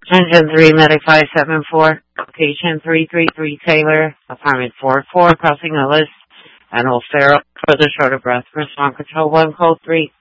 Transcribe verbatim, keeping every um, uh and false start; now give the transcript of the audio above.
Engine three, Medic five seven four, location three three three Taylor, apartment four four, crossing the list, and O'Farrell, further short of breath. Response control one, code three.